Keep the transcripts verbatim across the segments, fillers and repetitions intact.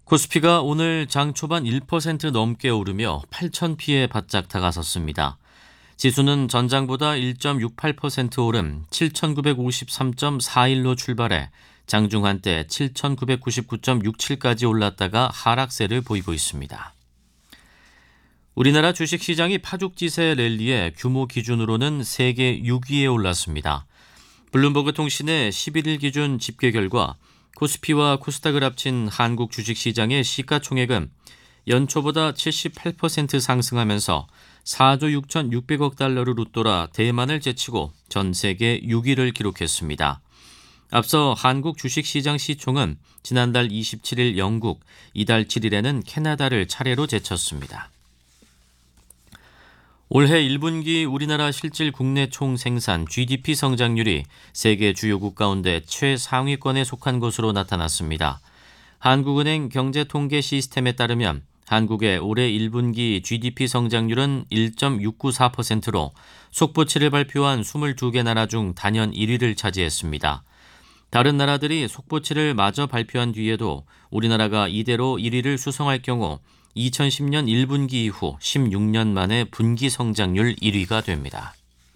코스피가 오늘 장 초반 일 퍼센트 넘게 오르며 팔천 피에 바짝 다가섰습니다. 지수는 전장보다 일 점 육팔 퍼센트 오름 칠천구백오십삼 점 사일로 출발해 장중 한때 칠천구백구십구 점 육칠까지 올랐다가 하락세를 보이고 있습니다. 우리나라 주식시장이 파죽지세 랠리에 규모 기준으로는 세계 육 위에 올랐습니다. 블룸버그 통신의 십일 일 기준 집계 결과 코스피와 코스닥을 합친 한국 주식시장의 시가총액은 연초보다 칠십팔 퍼센트 상승하면서 사조 육천육백억 달러를 웃돌아 대만을 제치고 전 세계 육 위를 기록했습니다. 앞서 한국 주식시장 시총은 지난달 이십칠 일 영국, 이달 칠 일에는 캐나다를 차례로 제쳤습니다. 올해 일 분기 우리나라 실질 국내 총생산 지디피 성장률이 세계 주요국 가운데 최상위권에 속한 것으로 나타났습니다. 한국은행 경제통계 시스템에 따르면 한국의 올해 일 분기 지디피 성장률은 일 점 육구사 퍼센트로 속보치를 발표한 이십이 개 나라 중 단연 일 위를 차지했습니다. 다른 나라들이 속보치를 마저 발표한 뒤에도 우리나라가 이대로 일 위를 수성할 경우 이천십 년 일 분기 이후 십육 년 만에 분기 성장률 일 위가 됩니다.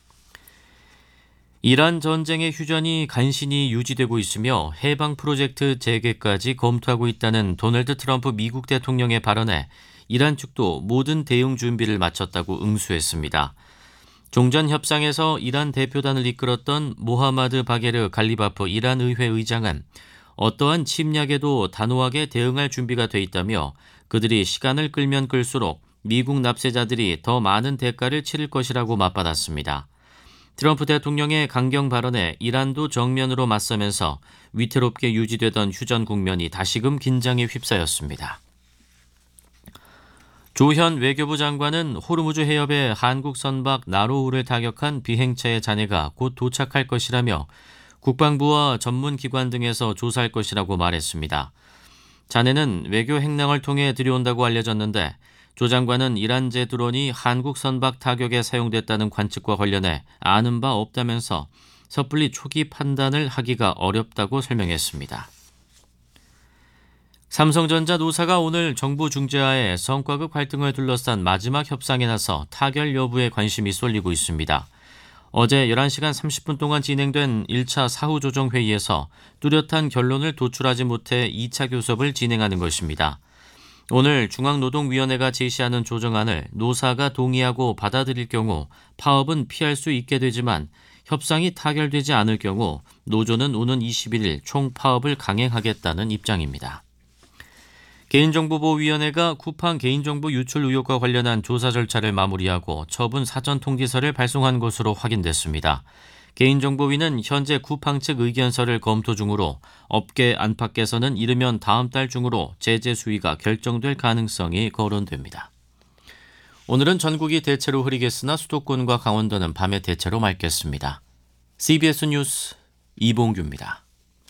이란 전쟁의 휴전이 간신히 유지되고 있으며 해방 프로젝트 재개까지 검토하고 있다는 도널드 트럼프 미국 대통령의 발언에 이란 측도 모든 대응 준비를 마쳤다고 응수했습니다. 종전 협상에서 이란 대표단을 이끌었던 모하마드 바게르 갈리바프 이란 의회 의장은 어떠한 침략에도 단호하게 대응할 준비가 돼 있다며 그들이 시간을 끌면 끌수록 미국 납세자들이 더 많은 대가를 치를 것이라고 맞받았습니다. 트럼프 대통령의 강경 발언에 이란도 정면으로 맞서면서 위태롭게 유지되던 휴전 국면이 다시금 긴장에 휩싸였습니다. 조현 외교부 장관은 호르무즈 해협에 한국 선박 나로우를 타격한 비행체의 잔해가 곧 도착할 것이라며 국방부와 전문기관 등에서 조사할 것이라고 말했습니다. 잔해는 외교 행랑을 통해 들여온다고 알려졌는데 조 장관은 이란제 드론이 한국 선박 타격에 사용됐다는 관측과 관련해 아는 바 없다면서 섣불리 초기 판단을 하기가 어렵다고 설명했습니다. 삼성전자 노사가 오늘 정부 중재하에 성과급 갈등을 둘러싼 마지막 협상에 나서 타결 여부에 관심이 쏠리고 있습니다. 어제 열한 시간 삼십 분 동안 진행된 일 차 사후조정회의에서 뚜렷한 결론을 도출하지 못해 이 차 교섭을 진행하는 것입니다. 오늘 중앙노동위원회가 제시하는 조정안을 노사가 동의하고 받아들일 경우 파업은 피할 수 있게 되지만 협상이 타결되지 않을 경우 노조는 오는 이십일 일 총파업을 강행하겠다는 입장입니다. 개인정보보호위원회가 쿠팡 개인정보 유출 의혹과 관련한 조사 절차를 마무리하고 처분 사전 통지서를 발송한 것으로 확인됐습니다. 개인정보위는 현재 쿠팡 측 의견서를 검토 중으로 업계 안팎에서는 이르면 다음 달 중으로 제재 수위가 결정될 가능성이 거론됩니다. 오늘은 전국이 대체로 흐리겠으나 수도권과 강원도는 밤에 대체로 맑겠습니다. 씨비에스 뉴스 이봉규입니다.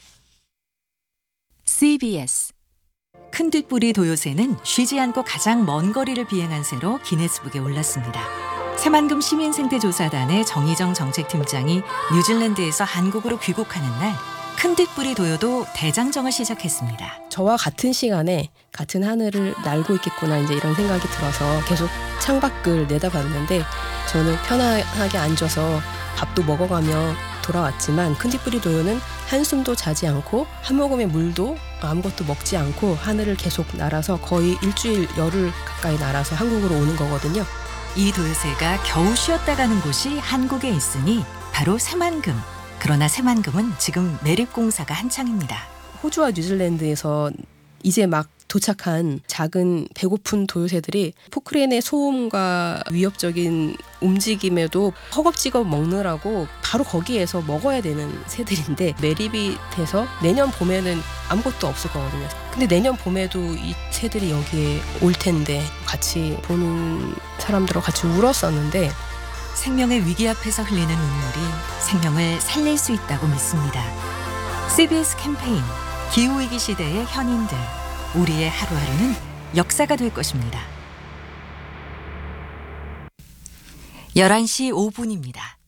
씨비에스 큰뒷부리 도요새는 쉬지 않고 가장 먼 거리를 비행한 새로 기네스북에 올랐습니다. 새만금 시민생태조사단의 정희정 정책팀장이 뉴질랜드에서 한국으로 귀국하는 날 큰뒷부리 도요도 대장정을 시작했습니다. 저와 같은 시간에 같은 하늘을 날고 있겠구나 이제 이런 생각이 들어서 계속 창밖을 내다봤는데 저는 편안하게 앉아서 밥도 먹어가며 돌아왔지만 큰뒷부리 도요는 한숨도 자지 않고 한 모금의 물도 아무것도 먹지 않고 하늘을 계속 날아서 거의 일주일 열흘 가까이 날아서 한국으로 오는 거거든요. 이 도요새가 겨우 쉬었다 가는 곳이 한국에 있으니 바로 새만금. 그러나 새만금은 지금 매립공사가 한창입니다. 호주와 뉴질랜드에서 이제 막 도착한 작은 배고픈 도요새들이 포크레인의 소음과 위협적인 움직임에도 허겁지겁 먹느라고 바로 거기에서 먹어야 되는 새들인데 매립이 돼서 내년 봄에는 아무것도 없을 거거든요. 근데 내년 봄에도 이 새들이 여기에 올 텐데 같이 보는 사람들과 같이 울었었는데 생명의 위기 앞에서 흘리는 눈물이 생명을 살릴 수 있다고 믿습니다. 씨비에스 캠페인 기후위기 시대의 현인들 우리의 하루하루는 역사가 될 것입니다. 열한 시 오 분입니다.